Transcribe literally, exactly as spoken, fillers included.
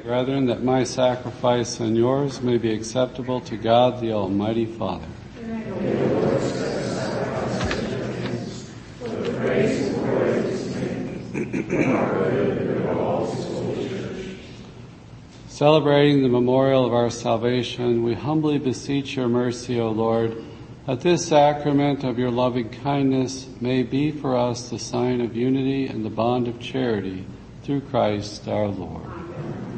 Brethren, that my sacrifice and yours may be acceptable to God the Almighty Father. Celebrating the memorial of our salvation, we humbly beseech your mercy, O Lord, that this sacrament of your loving kindness may be for us the sign of unity and the bond of charity through Christ our Lord.